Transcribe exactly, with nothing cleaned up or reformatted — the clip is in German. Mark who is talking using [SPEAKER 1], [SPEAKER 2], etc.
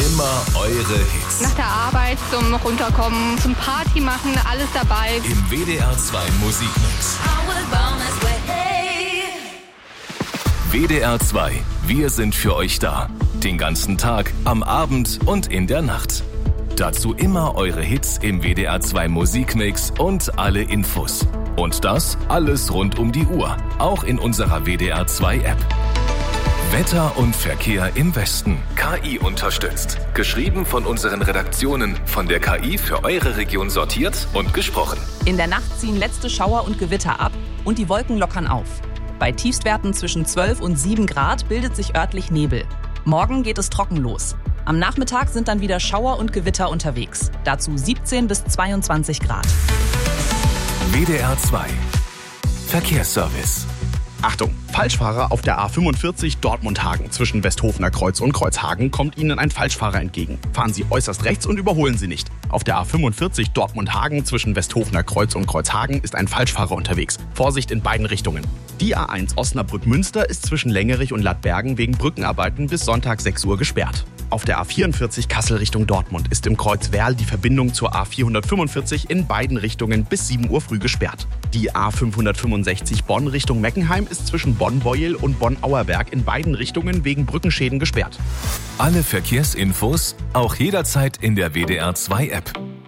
[SPEAKER 1] Immer eure Hits.
[SPEAKER 2] Nach der Arbeit zum Runterkommen, zum Party machen, alles dabei.
[SPEAKER 1] Im W D R zwei Musikmix. W D R zwei, wir sind für euch da. Den ganzen Tag, am Abend und in der Nacht. Dazu immer eure Hits im W D R zwei Musikmix und alle Infos. Und das alles rund um die Uhr, auch in unserer W D R zwei App. Wetter und Verkehr im Westen. K I unterstützt. Geschrieben von unseren Redaktionen, von der K I für eure Region sortiert und gesprochen.
[SPEAKER 3] In der Nacht ziehen letzte Schauer und Gewitter ab und die Wolken lockern auf. Bei Tiefstwerten zwischen zwölf und sieben Grad bildet sich örtlich Nebel. Morgen geht es trocken los. Am Nachmittag sind dann wieder Schauer und Gewitter unterwegs. Dazu siebzehn bis zweiundzwanzig Grad.
[SPEAKER 1] W D R zwei Verkehrsservice.
[SPEAKER 4] Achtung, Falschfahrer auf der A fünfundvierzig Dortmund-Hagen. Zwischen Westhofener Kreuz und Kreuzhagen kommt Ihnen ein Falschfahrer entgegen. Fahren Sie äußerst rechts und überholen Sie nicht. Auf der A fünfundvierzig Dortmund-Hagen zwischen Westhofener Kreuz und Kreuzhagen ist ein Falschfahrer unterwegs. Vorsicht in beiden Richtungen. Die A eins Osnabrück-Münster ist zwischen Längerich und Lattbergen wegen Brückenarbeiten bis Sonntag sechs Uhr gesperrt. Auf der A vierundvierzig Kassel Richtung Dortmund ist im Kreuz Werl die Verbindung zur A vierhundertfünfundvierzig in beiden Richtungen bis sieben Uhr früh gesperrt. Die A fünfhundertfünfundsechzig Bonn Richtung Meckenheim ist zwischen Bonn-Beuel und Bonn-Auerberg in beiden Richtungen wegen Brückenschäden gesperrt.
[SPEAKER 1] Alle Verkehrsinfos auch jederzeit in der W D R zwei App.